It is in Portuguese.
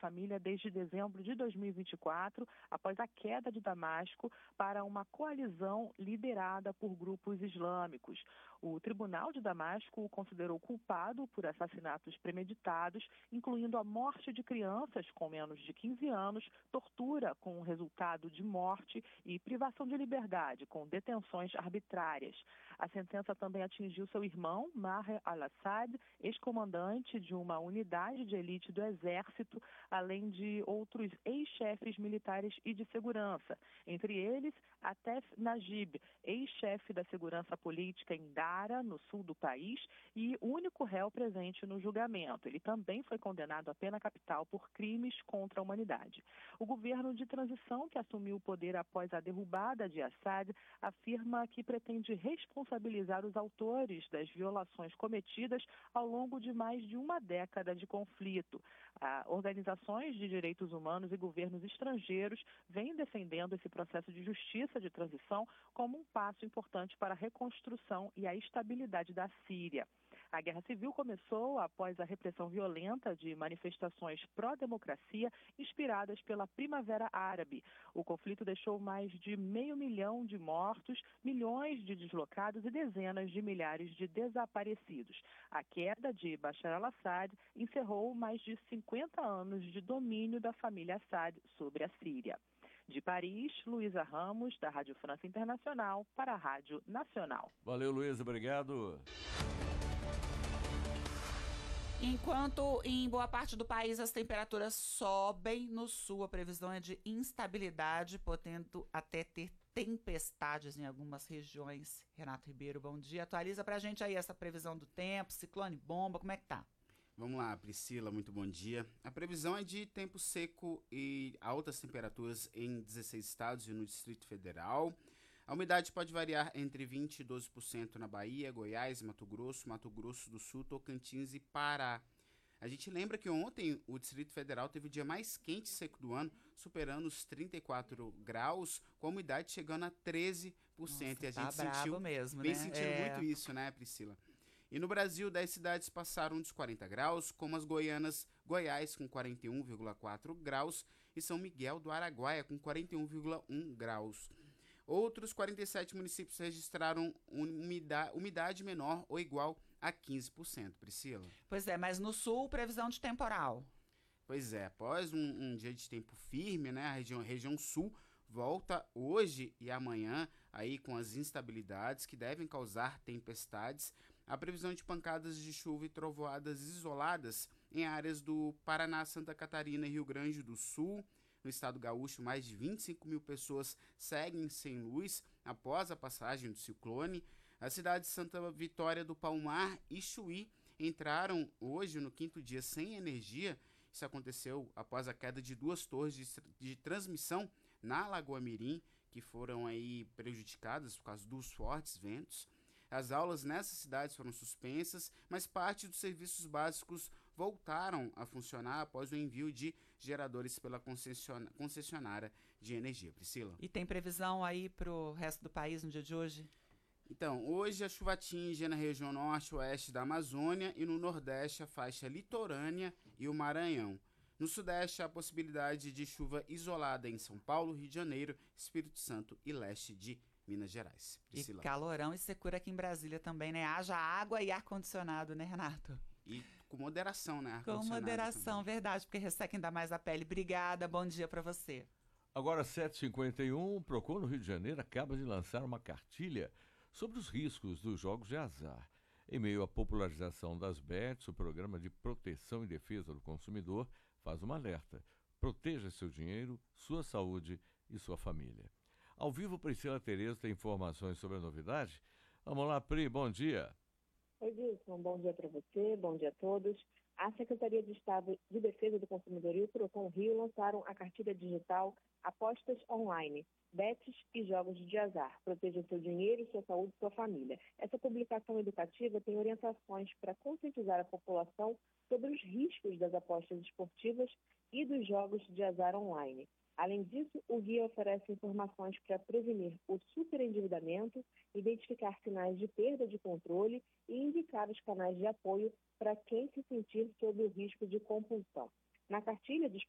família desde dezembro de 2024, após a queda de Damasco para uma coalizão liderada por grupos islâmicos. O Tribunal de Damasco o considerou culpado por assassinatos premeditados, incluindo a morte de crianças com menos de 15 anos, tortura com resultado de morte e privação de liberdade com detenções arbitrárias. A sentença também atingiu seu irmão, Maher al-Assad, ex-comandante de uma unidade de elite do Exército, além de outros ex-chefes militares e de segurança, entre eles Atef Najib, ex-chefe da segurança política em Dara, no sul do país, e o único réu presente no julgamento. Ele também foi condenado à pena capital por crimes contra a humanidade. O governo de transição, que assumiu o poder após a derrubada de Assad, afirma que pretende responsabilizar os autores das violações cometidas ao longo de mais de uma década de conflito. Organizações de direitos humanos e governos estrangeiros vêm defendendo esse processo de justiça de transição como um passo importante para a reconstrução e a estabilidade da Síria. A guerra civil começou após a repressão violenta de manifestações pró-democracia inspiradas pela Primavera Árabe. O conflito deixou mais de 500 mil de mortos, milhões de deslocados e dezenas de milhares de desaparecidos. A queda de Bashar al-Assad encerrou mais de 50 anos de domínio da família Assad sobre a Síria. De Paris, Luísa Ramos, da Rádio França Internacional, para a Rádio Nacional. Valeu, Luísa, obrigado. Enquanto em boa parte do país as temperaturas sobem, no sul a previsão é de instabilidade, podendo até ter tempestades em algumas regiões. Renato Ribeiro, bom dia. Atualiza pra gente aí essa previsão do tempo, ciclone bomba, como é que tá? Vamos lá, Priscila, muito bom dia. A previsão é de tempo seco e altas temperaturas em 16 estados e no Distrito Federal. A umidade pode variar entre 20% e 12% na Bahia, Goiás, Mato Grosso do Sul, Tocantins e Pará. A gente lembra que ontem o Distrito Federal teve o dia mais quente e seco do ano, superando os 34 graus, com a umidade chegando a 13%. Nossa, e a gente brabo mesmo, vem né? sentindo muito isso, né, Priscila? E no Brasil, 10 cidades passaram dos 40 graus, como as goianas, Goiás com 41,4 graus e São Miguel do Araguaia com 41,1 graus. Outros 47 municípios registraram umidade menor ou igual a 15%, Priscila. Pois é, mas no sul, previsão de temporal. Pois é, após um dia de tempo firme, né, a região sul volta hoje e amanhã aí com as instabilidades que devem causar tempestades. A previsão de pancadas de chuva e trovoadas isoladas em áreas do Paraná, Santa Catarina e Rio Grande do Sul. No estado gaúcho, mais de 25 mil pessoas seguem sem luz após a passagem do ciclone. A cidade de Santa Vitória do Palmar e Chuí entraram hoje no 5º dia sem energia. Isso aconteceu após a queda de 2 torres de transmissão na Lagoa Mirim, que foram aí prejudicadas por causa dos fortes ventos. As aulas nessas cidades foram suspensas, mas parte dos serviços básicos voltaram a funcionar após o envio de geradores pela concessionária de energia. Priscila. E tem previsão aí para o resto do país no dia de hoje? Então, hoje a chuva atinge na região norte e oeste da Amazônia e no nordeste a faixa litorânea e o Maranhão. No sudeste, há a possibilidade de chuva isolada em São Paulo, Rio de Janeiro, Espírito Santo e leste de Minas Gerais. Priscila. E calorão e secura aqui em Brasília também, né? Haja água e ar-condicionado, né, Renato? E com moderação, né? Com moderação, também. Verdade, porque resseca ainda mais a pele. Obrigada, bom dia para você. Agora, 7h51, o Procon no Rio de Janeiro acaba de lançar uma cartilha sobre os riscos dos jogos de azar. Em meio à popularização das bets, o Programa de Proteção e Defesa do Consumidor faz um alerta. Proteja seu dinheiro, sua saúde e sua família. Ao vivo, Priscila Tereza tem informações sobre a novidade. Vamos lá, Pri, bom dia. Oi, Wilson, bom dia para você, bom dia a todos. A Secretaria de Estado de Defesa do Consumidor e o Procon Rio lançaram a cartilha digital Apostas Online, Bets e Jogos de Azar. Proteja seu dinheiro, sua saúde e sua família. Essa publicação educativa tem orientações para conscientizar a população sobre os riscos das apostas esportivas e dos jogos de azar online. Além disso, o guia oferece informações para prevenir o superendividamento, identificar sinais de perda de controle e indicar os canais de apoio para quem se sentir sob o risco de compulsão. Na cartilha